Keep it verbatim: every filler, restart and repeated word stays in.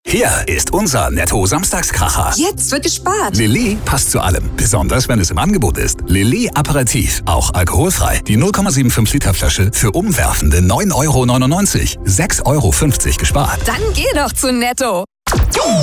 Hier ist unser Netto-Samstagskracher. Jetzt wird gespart. Lilly passt zu allem, besonders wenn es im Angebot ist. Lilly Aperitif, auch alkoholfrei. Die null Komma fünfundsiebzig Liter Flasche für umwerfende neun Euro neunundneunzig. sechs Euro fünfzig gespart. Dann geh doch zu Netto.